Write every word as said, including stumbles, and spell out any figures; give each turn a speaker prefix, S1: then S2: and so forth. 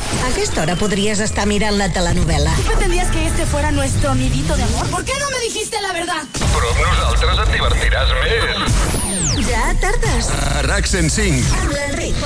S1: A aquesta hora podries estar mirant la telenovela.
S2: ¿Tú pretendías que este fuera nuestro nidito de amor? ¿Por qué no me dijiste la verdad?
S3: Però amb nosaltres et divertiràs més.
S1: Ja tardes.
S4: A RAC cent cinc.
S1: Amb la